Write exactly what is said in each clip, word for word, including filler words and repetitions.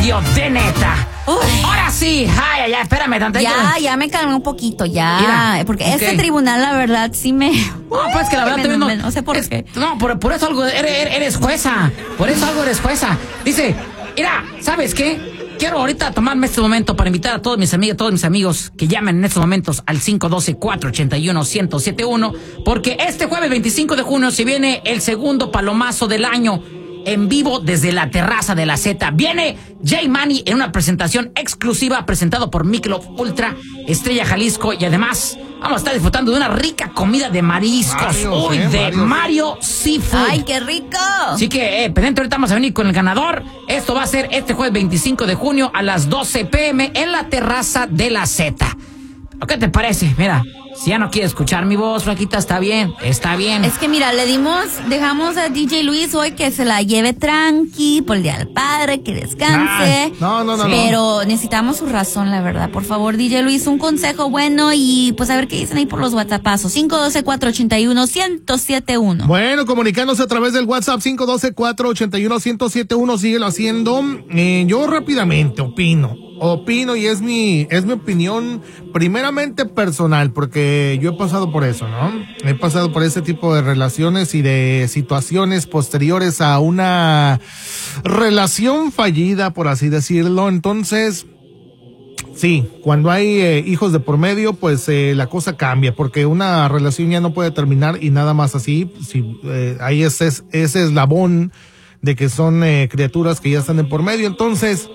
radio de neta. Uy. Ahora sí, ay, ay, ay, espérame tantito. Ya, ya me calmé un poquito, ya. Mira, porque okay. Este tribunal, la verdad, sí me... No, pues que la verdad me, no, me, no sé por es, qué. No, por, por eso algo eres, eres jueza. Por eso algo eres jueza. Dice, mira, ¿sabes qué? Quiero ahorita tomarme este momento para invitar a todos mis amigos, todos mis amigos que llamen en estos momentos al cinco uno dos, cuatro ocho uno, uno cero siete uno, porque este jueves veinticinco de junio se viene el segundo palomazo del año en vivo desde la terraza de la Z. Viene Jay Money en una presentación exclusiva presentado por Michelob Ultra, Estrella Jalisco, y además vamos a estar disfrutando de una rica comida de mariscos. Mario, Uy, eh, de Mario. Mario Seafood. ¡Ay, qué rico! Así que, eh, pendiente, ahorita vamos a venir con el ganador. Esto va a ser este jueves veinticinco de junio a las doce pm en la terraza de la Z. ¿Qué te parece? Mira, si ya no quiere escuchar mi voz, flaquita, está bien, está bien. Es que mira, le dimos, dejamos a D J Luis hoy que se la lleve tranqui por el Día del Padre, que descanse. No, no, no, no. Pero no. necesitamos su razón, la verdad. Por favor, D J Luis, un consejo bueno y pues a ver qué dicen ahí por los WhatsAppazos. cinco uno dos, cuatro ocho uno, uno cero siete uno. Bueno, comunicándose a través del WhatsApp cinco uno dos, cuatro ocho uno, uno cero siete uno, síguelo haciendo. Eh, yo rápidamente opino. Opino y es mi, es mi opinión primeramente personal, porque yo he pasado por eso, ¿no? He pasado por ese tipo de relaciones y de situaciones posteriores a una relación fallida, por así decirlo. Entonces, sí, cuando hay eh, hijos de por medio, pues eh, la cosa cambia, porque una relación ya no puede terminar y nada más así. Si, eh, hay ese, ese eslabón de que son eh, criaturas que ya están de por medio. Entonces,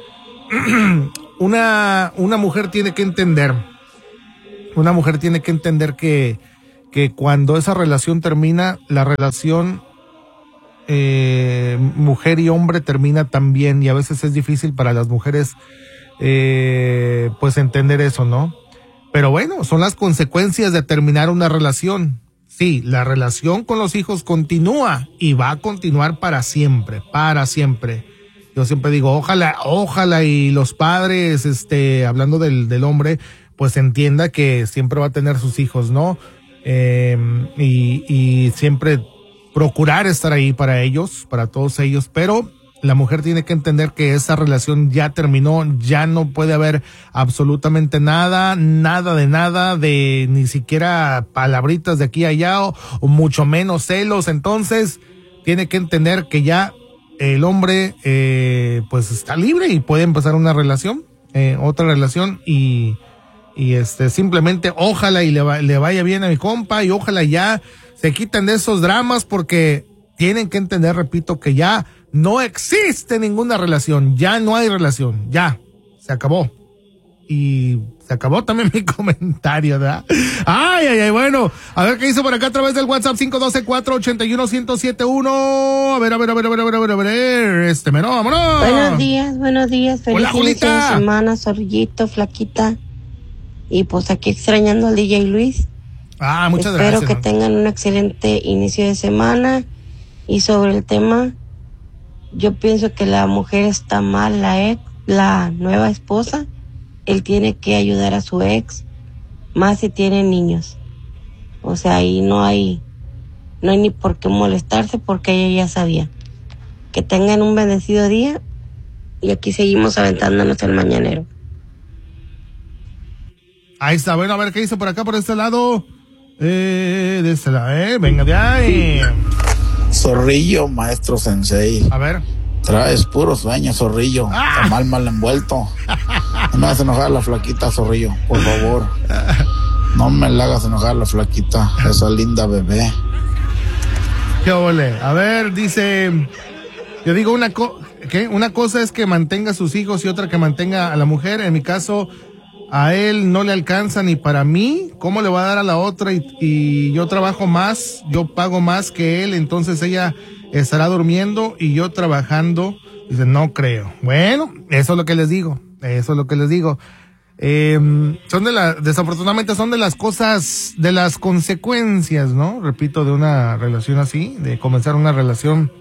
Una, una mujer tiene que entender, una mujer tiene que entender que, que cuando esa relación termina, la relación eh, mujer y hombre termina también, y a veces es difícil para las mujeres eh, pues entender eso, ¿no? Pero bueno, son las consecuencias de terminar una relación. Sí, la relación con los hijos continúa y va a continuar para siempre, para siempre. Yo siempre digo, ojalá, ojalá y los padres, este, hablando del, del hombre, pues entienda que siempre va a tener sus hijos, ¿no? Eh, y, y siempre procurar estar ahí para ellos, para todos ellos, pero la mujer tiene que entender que esa relación ya terminó, ya no puede haber absolutamente nada, nada de nada, de ni siquiera palabritas de aquí a allá, o, o mucho menos celos. Entonces, tiene que entender que ya el hombre eh, pues está libre y puede empezar una relación, eh, otra relación y, y este simplemente ojalá y le, va, le vaya bien a mi compa y ojalá ya se quiten de esos dramas, porque tienen que entender, repito, que ya no existe ninguna relación, ya no hay relación, ya, se acabó. Y se acabó también mi comentario, ¿verdad? Ay, ay, ay, bueno. A ver qué hizo por acá a través del WhatsApp cinco uno dos, cuatro ocho uno, uno cero siete uno. A ver, a ver, a ver, a ver, a ver, a ver, a ver. Este, menor, vámonos. Buenos días, buenos días. Feliz Hola, inicio de Julita. semana, zorrillito, flaquita. Y pues aquí extrañando al D J Luis. Ah, muchas Espero gracias. que ¿no? tengan un excelente inicio de semana. Y sobre el tema, yo pienso que la mujer está mal, la ex, la nueva esposa. Él tiene que ayudar a su ex, más si tiene niños. O sea, ahí no hay, no hay ni por qué molestarse, porque ella ya sabía. Que tengan un bendecido día, y aquí seguimos aventándonos el mañanero. Ahí está, bueno, a ver qué hizo por acá, por este lado. Eh, de este lado, eh, venga de ahí. Zorrillo, maestro sensei. A ver. Traes puro sueño, zorrillo. Ah. Está mal, mal envuelto. No me hagas enojar a la flaquita, zorrillo, por favor. No me la hagas enojar a la flaquita, esa linda bebé. Qué ole. A ver, dice, yo digo una co ¿qué? Una cosa es que mantenga a sus hijos y otra que mantenga a la mujer. En mi caso, a él no le alcanza ni para mí. ¿Cómo le va a dar a la otra? Y, y yo trabajo más, yo pago más que él, entonces ella estará durmiendo y yo trabajando. Dice, no creo. Bueno, eso es lo que les digo. Eso es lo que les digo. Eh, son de la, desafortunadamente son de las cosas, de las consecuencias, ¿no? Repito, de una relación así, de comenzar una relación,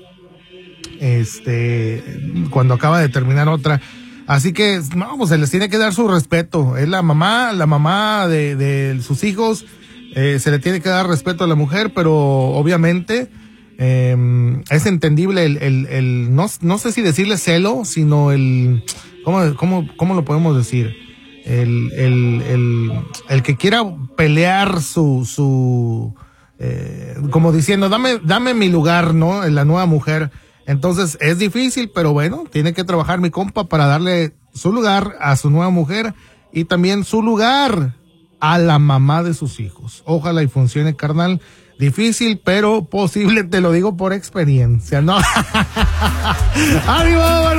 este, cuando acaba de terminar otra. Así que, no, pues se les tiene que dar su respeto. Es la mamá, la mamá de, de sus hijos, eh, se le tiene que dar respeto a la mujer, pero obviamente, Eh, es entendible el, el, el no, no sé si decirle celo, sino el, ¿cómo, cómo, cómo lo podemos decir? El, el, el, el que quiera pelear su, su, eh, como diciendo, dame, dame mi lugar, ¿no? En la nueva mujer. Entonces es difícil, pero bueno, tiene que trabajar mi compa para darle su lugar a su nueva mujer y también su lugar a la mamá de sus hijos. Ojalá y funcione, carnal. Difícil, pero posible, te lo digo por experiencia, ¿no? ¡Ánimo!